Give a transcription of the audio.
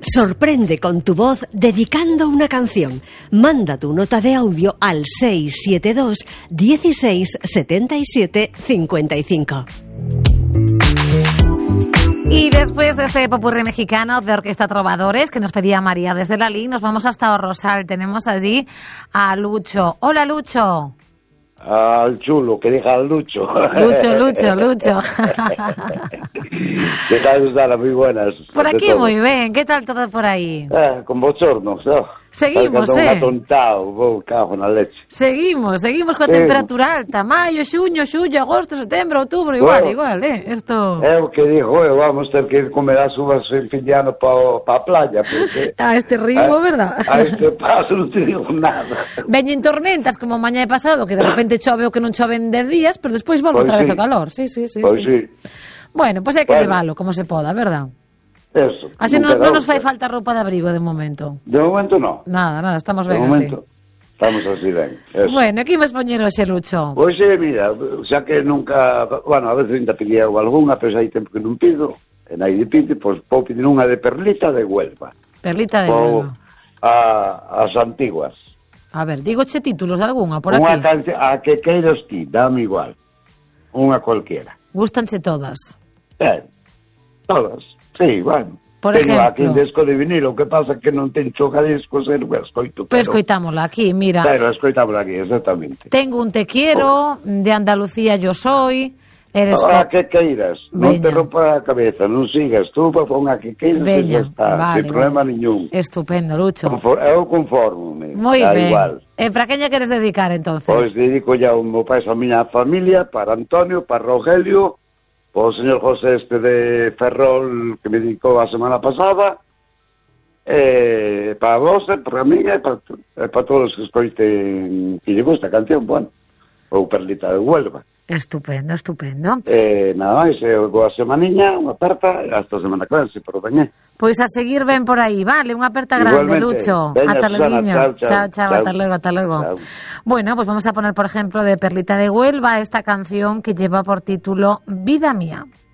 Sorprende con tu voz dedicando una canción. Manda tu nota de audio al 672 16 77 55. Y después de este popurrí mexicano de Orquesta Trovadores que nos pedía María desde Lalí, nos vamos hasta Rosal. Tenemos allí a Lucho. Hola, Lucho. Al chulo, que diga al Lucho. Lucho. ¿Qué tal, Sara? Muy buenas. Por aquí muy bien. ¿Qué tal todo por ahí? Con bochornos, ¿no? Seguimos, atontado, cago na leche. Seguimos coa temperatura alta. Maio, xuño, agosto, setembro, outubro, igual, Esto... É o que digo, vamos ter que ir comer as uvas en fin de ano pa playa, porque... A este ritmo, verdad? A este paso non te digo nada. Veñen tormentas como mañá e pasado, que de repente chove o que non chove en 10 días, pero despois volve outra vez o calor. Sí. Bueno, pois hai que leválo como se poda, verdad? Eso. Así non nos fai falta roupa de abrigo de momento. De momento non. Nada, estamos ben así. De momento estamos así ben. Eso. Bueno, aquí imos poñer hoxe, Lucho? Hoxe, mira, xa que nunca... Bueno, a veces ainda pedía algunha, pero xa hai tempo que non pido. E naide pide, pois vou pedir unha de Perlita de Huelva. Perlita de Huelva. As antiguas. A ver, dígoche títulos de algunha por aquí. Unha canción, a que queiras ti, dame igual. Unha cualquiera. Gústanse todas? Todas. Sí, bueno. Por ejemplo, aquí un disco de vinilo, o que pasa que non ten chocadiscos, eu escoito. Pois escoitámola aquí, mira. Pero escoitámola aquí, exactamente. Tengo un te quiero, de Andalucía yo soy. A que queiras, non te rompa a cabeza, non sigas, tú pon a que queiras e xa está, vale, sin problema ningún. Estupendo, Lucho. Eu conformo-me, moi ben. Igual. E para quen lle queres dedicar, entonces? Pois dedico ya o meu pai a miña familia, para Antonio, para Rogelio, o señor José de Ferrol, que me dedicou a semana pasada, para vos, para mí, e para todos os que escoiten que lle gusta a canción, bueno, ou Perlita de Huelva. Estupendo. Nada máis, boa semaniña, unha aperta, hasta a semana clase, pero veñé. Pois a seguir ben por aí, vale, unha aperta grande, igualmente. Lucho. Ata loguiño. Chao, ata logo. Chao. Bueno, pues vamos a poner, por ejemplo, de Perlita de Huelva esta canción que lleva por título Vida Mía.